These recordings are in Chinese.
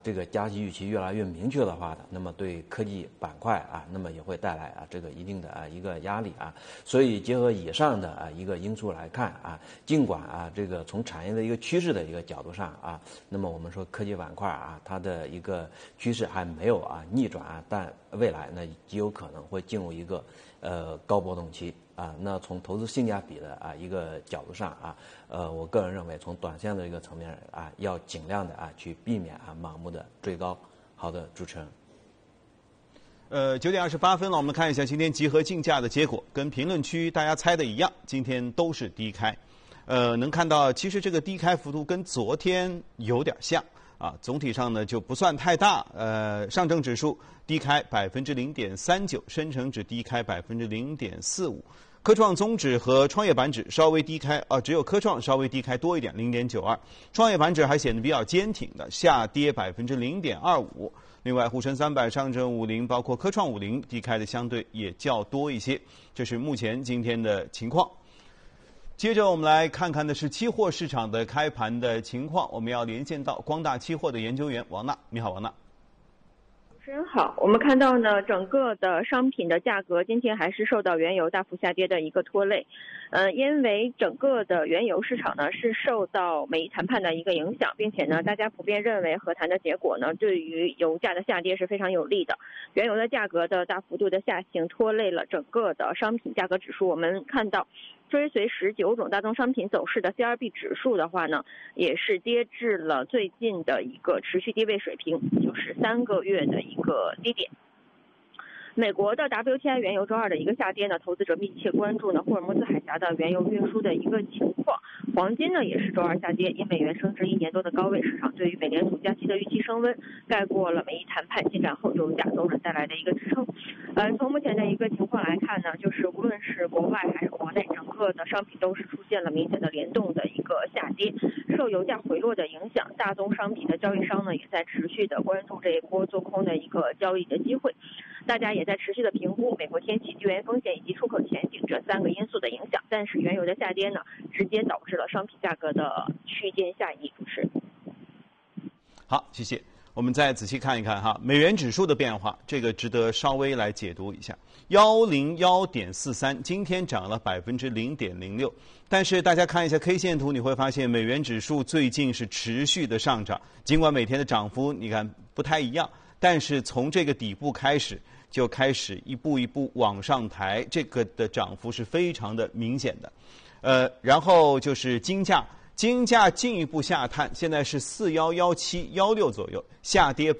这个加息预期越来越明确的话的，那么对科技板块啊，那么也会带来这个一定的一个压力啊。所以结合以上的一个因素来看啊，尽管这个从产业的一个趋势的一个角度上啊，那么我们说科技板块它的一个趋势还没有逆转但未来呢极有可能会进入一个高波动期。那从投资性价比的一个角度上我个人认为从短线的一个层面要尽量的去避免盲目的追高。好的，主持人。 9:28了，我们看一下今天集合竞价的结果，跟评论区大家猜的一样，今天都是低开。能看到其实这个低开幅度跟昨天有点像。总体上呢就不算太大。上证指数低开0.39%，深成指低开0.45%，科创综指和创业板指稍微低开只有科创稍微低开多一点0.92%，创业板指还显得比较坚挺的，下跌0.25%。另外，沪深300、上证50，包括科创50低开的相对也较多一些。这是目前今天的情况。接着我们来看看的是期货市场的开盘的情况，我们要连线到光大期货的研究员王娜。你好，王娜。 主持人好，我们看到呢，整个的商品的价格今天还是受到原油大幅下跌的一个拖累。因为整个的原油市场呢是受到美伊谈判的一个影响，并且呢，大家普遍认为和谈的结果呢对于油价的下跌是非常有利的。原油的价格的大幅度的下行拖累了整个的商品价格指数。我们看到追随19种大宗商品走势的 CRB 指数的话呢，也是跌至了最近的一个持续低位水平，就是3个月的一个低点。美国的 WTI 原油周二的一个下跌呢，投资者密切关注呢霍尔木兹海峡的原油运输的一个情况。黄金呢也是周二下跌，因美元升至1年多的高位，市场对于美联储加息的预期升温，盖过了美伊谈判进展后油价走软带来的一个支撑。从目前的一个情况来看呢，就是无论是国外还是国内，整个的商品都是出现了明显的联动的一个下跌。受油价回落的影响，大宗商品的交易商呢也在持续的关注这一波做空的一个交易的机会。大家也在持续的评估美国天气、地缘风险以及出口前景这3个因素的影响，但是原油的下跌呢，直接导致了商品价格的区间下移。主持人， 好，谢谢。我们再仔细看一看美元指数的变化，这个值得稍微来解读一下。101.43，今天涨了0.06%，但是大家看一下 K 线图，你会发现美元指数最近是持续的上涨，尽管每天的涨幅你看不太一样。但是从这个底部开始，就开始一步一步往上抬，这个的涨幅是非常的明显的。然后就是金价进一步下探，现在是411716左右，下跌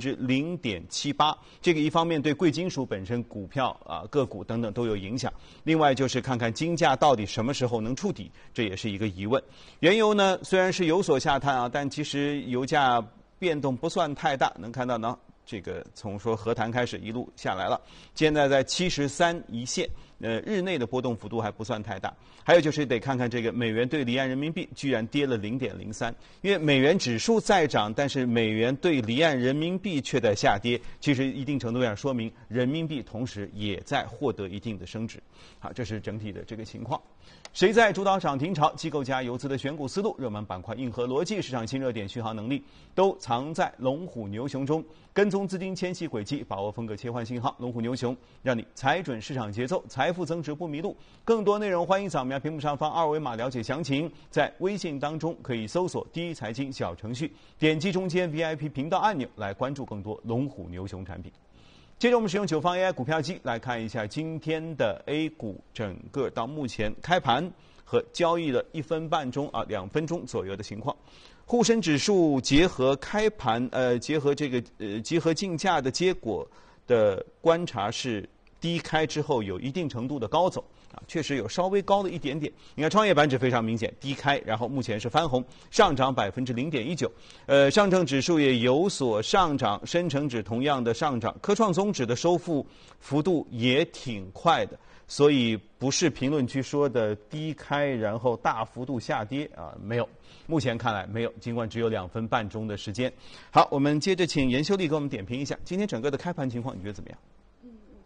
0.78%。这个一方面对贵金属本身股票个股等等都有影响，另外就是看看金价到底什么时候能触底，这也是一个疑问。原油呢虽然是有所下探但其实油价变动不算太大，能看到呢。这个从说和谈开始一路下来了，现在在73一线，日内的波动幅度还不算太大。还有就是得看看这个美元对离岸人民币居然跌了0.03，因为美元指数在涨，但是美元对离岸人民币却在下跌，其实一定程度上说明人民币同时也在获得一定的升值。好，这是整体的这个情况。谁在主导涨停潮？机构加游资的选股思路、热门板块硬核逻辑、市场新热点续航能力，都藏在龙虎牛熊中。跟踪资金迁徙轨迹，把握风格切换信号，龙虎牛熊让你踩准市场节奏，财富增值不迷路。更多内容欢迎扫描屏幕上方2维码了解详情。在微信当中可以搜索第一财经小程序，点击中间 VIP 频道按钮来关注更多龙虎牛熊产品。接着我们使用9方 AI 股票机来看一下今天的 A 股整个到目前开盘和交易的1分半钟2分钟左右的情况。沪深指数结合开盘结合这个集合竞价的结果的观察是低开之后有一定程度的高走确实有稍微高了一点点。你看创业板指非常明显低开，然后目前是翻红，上涨0.19%。上证指数也有所上涨，深成指同样的上涨，科创综指的收复幅度也挺快的。所以不是评论区说的低开然后大幅度下跌没有，目前看来没有，尽管只有2分半钟的时间。好，我们接着请严秀丽给我们点评一下今天整个的开盘情况，你觉得怎么样？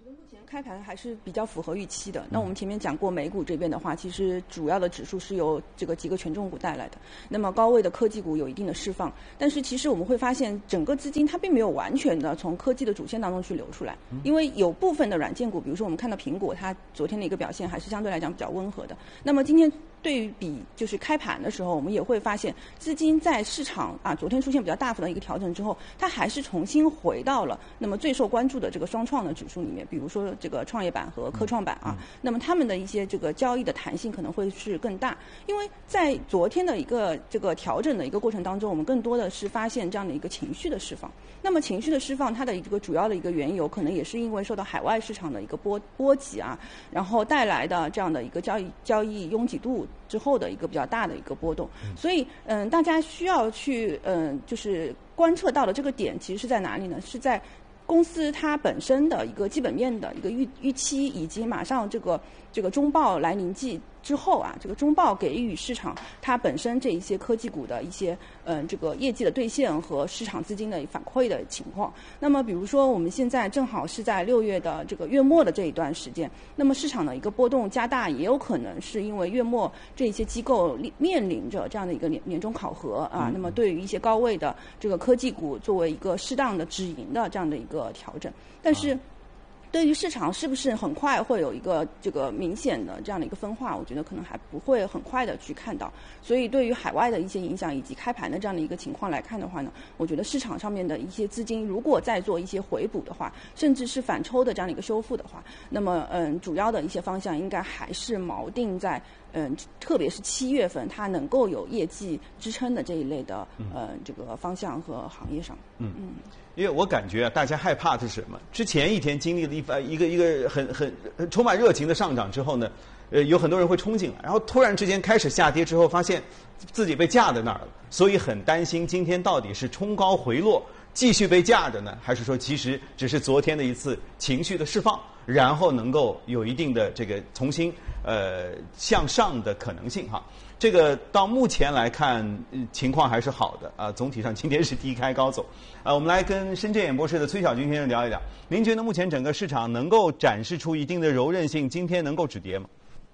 开盘还是比较符合预期的。那我们前面讲过，美股这边的话，其实主要的指数是由这个几个权重股带来的。那么高位的科技股有一定的释放，但是其实我们会发现，整个资金它并没有完全的从科技的主线当中去流出来，因为有部分的软件股，比如说我们看到苹果，它昨天的一个表现还是相对来讲比较温和的。那么今天对于比就是开盘的时候，我们也会发现资金在市场昨天出现比较大幅的一个调整之后，它还是重新回到了那么最受关注的这个双创的指数里面，比如说这个创业板和科创板那么他们的一些这个交易的弹性可能会是更大，因为在昨天的一个这个调整的一个过程当中，我们更多的是发现这样的一个情绪的释放。那么情绪的释放，它的一个主要的一个缘由，可能也是因为受到海外市场的一个波及然后带来的这样的一个交易拥挤度之后的一个比较大的一个波动。所以大家需要去就是观测到的这个点其实是在哪里呢？是在公司它本身的一个基本面的一个预期，以及马上这个中报来临季之后这个中报给予市场它本身这一些科技股的一些这个业绩的兑现和市场资金的反馈的情况。那么比如说我们现在正好是在6月的这个月末的这一段时间，那么市场的一个波动加大，也有可能是因为月末这一些机构面临着这样的一个年终考核那么对于一些高位的这个科技股作为一个适当的止盈的这样的一个调整。但是对于市场是不是很快会有一个这个明显的这样的一个分化，我觉得可能还不会很快的去看到。所以对于海外的一些影响以及开盘的这样的一个情况来看的话呢，我觉得市场上面的一些资金如果再做一些回补的话，甚至是反抽的这样的一个修复的话，那么主要的一些方向应该还是锚定在特别是7月份它能够有业绩支撑的这一类的这个方向和行业上。 因为我感觉大家害怕的是什么？之前一天经历了一个很充满热情的上涨之后呢，有很多人会冲进来，然后突然之间开始下跌之后，发现自己被架在那儿了，所以很担心今天到底是冲高回落继续被架着呢，还是说其实只是昨天的一次情绪的释放，然后能够有一定的这个重新向上的可能性这个到目前来看情况还是好的总体上今天是低开高走我们来跟深圳演播室的崔小军先生聊一聊，您觉得目前整个市场能够展示出一定的柔韧性，今天能够止跌吗？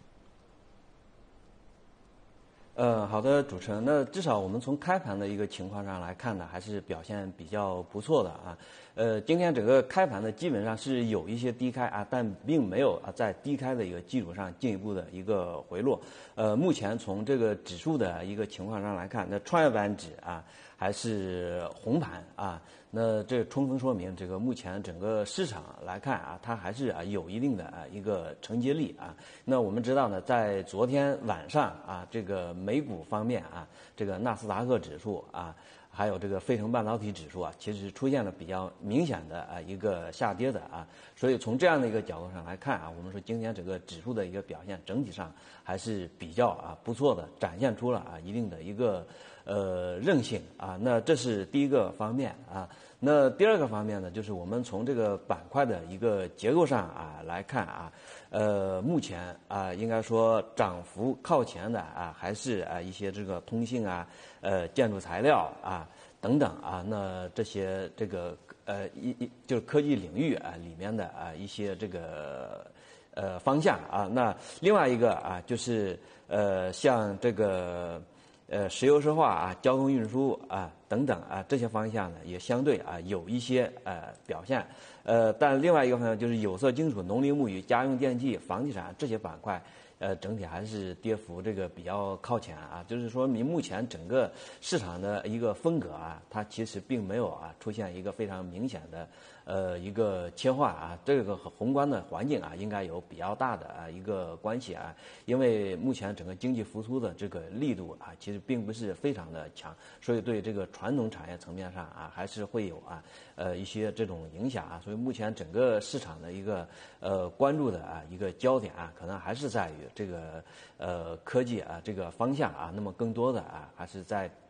好的，主持人。那至少我们从开盘的一个情况上来看呢，还是表现比较不错的今天整个开盘呢，基本上是有一些低开但并没有在低开的一个基础上进一步的一个回落。目前从这个指数的一个情况上来看，那创业板指还是红盘那这充分说明这个目前整个市场来看它还是有一定的一个承接力那我们知道呢，在昨天晚上这个美股方面这个纳斯达克指数还有这个费城半导体指数其实出现了比较明显的一个下跌的所以从这样的一个角度上来看我们说今天整个指数的一个表现整体上还是比较不错的，展现出了一定的一个韧性那这是第一个方面那第二个方面呢，就是我们从这个板块的一个结构上来看目前应该说涨幅靠前的还是一些这个通信建筑材料等等那这些这个就是科技领域里面的一些这个方向那另外一个就是像这个石油石化交通运输等等这些方向呢也相对有一些表现但另外一个方向就是有色金属、农林牧渔、家用电器、房地产这些板块整体还是跌幅这个比较靠前就是说明目前整个市场的一个风格它其实并没有出现一个非常明显的一个切换这个和宏观的环境应该有比较大的一个关系因为目前整个经济复苏的这个力度其实并不是非常的强，所以对这个传统产业层面上还是会有一些这种影响所以目前整个市场的一个关注的一个焦点可能还是在于这个科技这个方向那么更多的还是在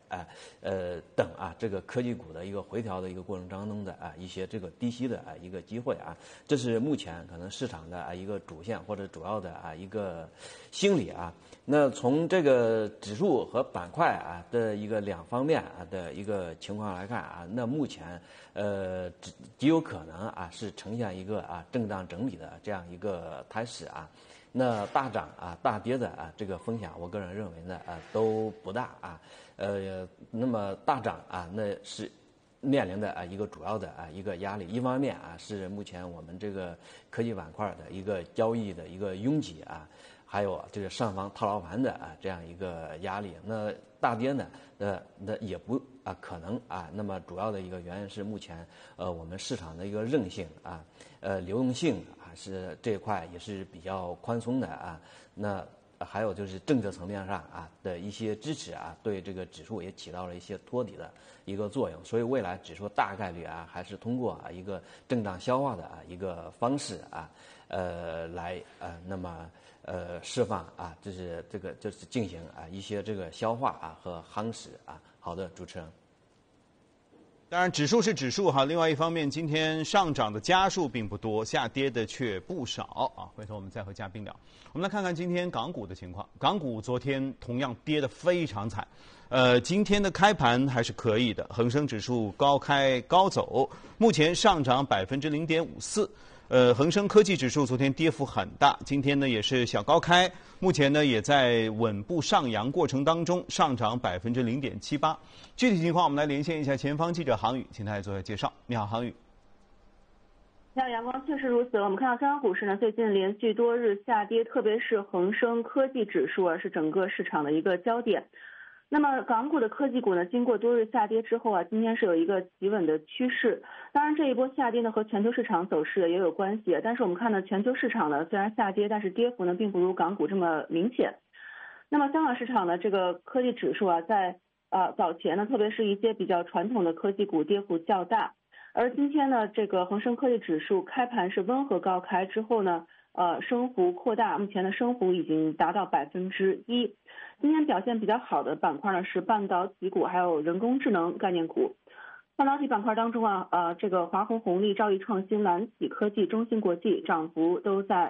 等这个科技股的一个回调的一个过程当中的一些这个低吸的一个机会这是目前可能市场的一个主线或者主要的一个心理那从这个指数和板块的一个两方面的一个情况来看那目前极有可能是呈现一个震荡整理的这样一个态势那大涨大跌的这个风险，我个人认为呢都不大那么大涨那是面临的一个主要的一个压力，一方面是目前我们这个科技板块的一个交易的一个拥挤还有这个上方套牢盘的这样一个压力。那大跌呢那也不可能那么主要的一个原因是目前我们市场的一个韧性流动性是这一块也是比较宽松的那还有就是政策层面上的一些支持对这个指数也起到了一些托底的一个作用，所以未来指数大概率还是通过一个震荡消化的一个方式来那么释放就是这个就是进行一些这个消化和夯实好的，主持人。 当然，指数是指数另外一方面，今天上涨的家数并不多，下跌的却不少回头我们再和嘉宾聊。我们来看看今天港股的情况。港股昨天同样跌得非常惨，今天的开盘还是可以的，恒生指数高开高走，目前上涨0.54%。恒生科技指数昨天跌幅很大，今天呢也是小高开，目前呢也在稳步上扬过程当中，上涨0.78%。具体情况我们来连线一下前方记者杭宇，请他来做下介绍。你好，杭宇。 你好，阳光，确实如此。我们看到香港股市呢最近连续多日下跌，特别是恒生科技指数是整个市场的一个焦点。那么港股的科技股呢，经过多日下跌之后今天是有一个企稳的趋势。当然，这一波下跌呢和全球市场走势也有关系。但是我们看到全球市场呢虽然下跌，但是跌幅呢并不如港股这么明显。那么香港市场的这个科技指数在早前呢，特别是一些比较传统的科技股跌幅较大。而今天呢，这个恒生科技指数开盘是温和高开之后呢，升幅扩大，目前的升幅已经达到1%。今天表现比较好的板块呢是半导体股，还有人工智能概念股。半导体板块当中这个华虹红利、兆易创新、蓝启科技、中芯国际涨幅都在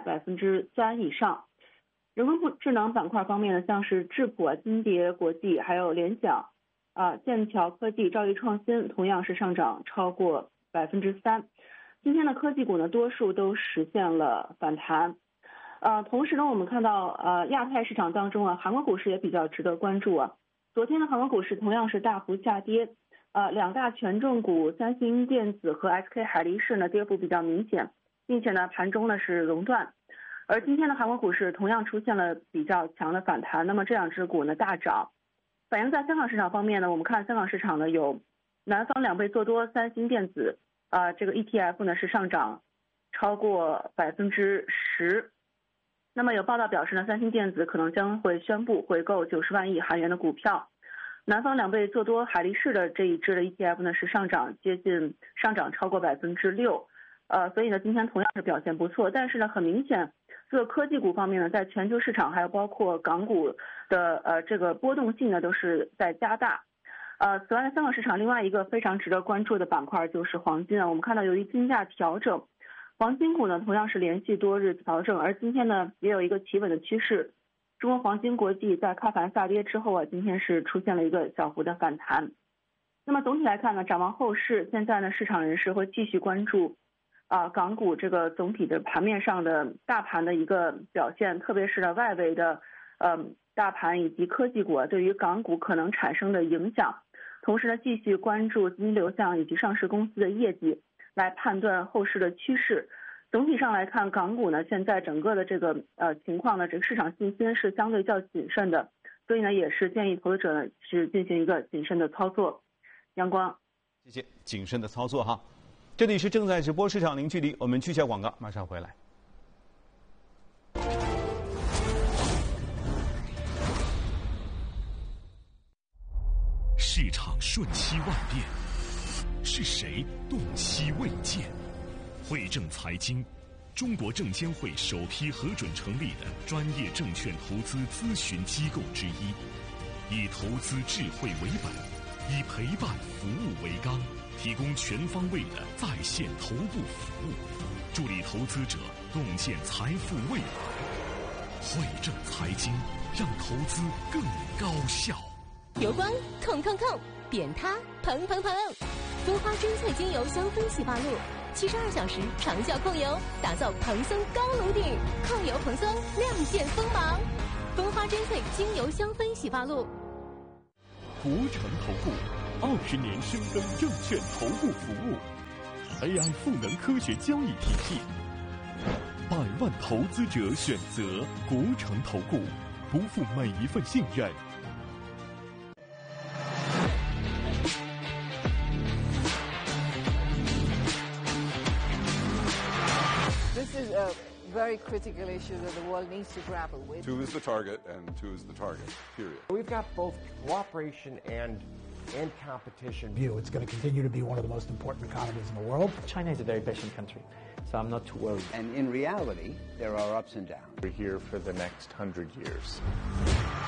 3%以上。人工智能板块方面呢，像是智谱、金蝶国际，还有联想、剑桥科技、兆易创新同样是上涨超过3%。今天的科技股呢，多数都实现了反弹。同时呢，我们看到亚太市场当中韩国股市也比较值得关注昨天的韩国股市同样是大幅下跌，两大权重股三星电子和 SK 海力士呢跌幅比较明显，并且呢盘中呢是熔断。而今天的韩国股市同样出现了比较强的反弹，那么这两只股呢大涨。反映在香港市场方面呢，我们看香港市场呢有南方2倍做多三星电子这个 ETF 呢是上涨超过10%。那么有报道表示呢，三星电子可能将会宣布回购90万亿韩元的股票。南方2倍做多海力士的这一支的 ETF 呢是上涨超过6%。所以呢今天同样是表现不错，但是呢很明显，这个科技股方面呢，在全球市场还有包括港股的这个波动性呢都是在加大。此外呢，香港市场另外一个非常值得关注的板块就是黄金我们看到由于金价调整，黄金股呢同样是连续多日调整，而今天呢也有一个企稳的趋势。中国黄金国际在开盘下跌之后今天是出现了一个小幅的反弹。那么总体来看呢，展望后市，现在呢市场人士会继续关注港股这个总体的盘面上的大盘的一个表现，特别是呢外围的大盘以及科技股对于港股可能产生的影响。同时呢，继续关注资金流向以及上市公司的业绩，来判断后市的趋势。总体上来看，港股呢现在整个的这个情况呢，这个市场信心是相对较谨慎的，所以呢也是建议投资者呢是进行一个谨慎的操作。阳光， 谢谢，谨慎的操作哈。这里是正在直播市场零距离，我们去下广告，马上回来。 市场瞬息万变，是谁洞悉未见？汇证财经，中国证监会首批核准成立的专业证券投资咨询机构之一， 以投资智慧为本，以陪伴服务为纲，提供全方位的在线头部服务，助力投资者洞见财富未来。汇正财经，让投资更高效。 油光控控控，扁塌蓬蓬蓬，蜂花珍萃精油香氛洗发露，72小时长效控油，打造蓬松高颅顶，控油蓬松，亮剑锋芒。蜂花珍萃精油香氛洗发露。 国诚投顾20年深耕证券投顾服务 ，AI 赋能科学交易体系，100万投资者选择国诚投顾，不负每一份信任。 This is a very critical issue that the world needs to grapple with. 2 is the target, and 2 is the target, period. We've got both cooperation and competition. It's going to continue to be one of the most important economies in the world. China is a very patient country, so I'm not too worried. And in reality, there are ups and downs. We're here for the next 100 years.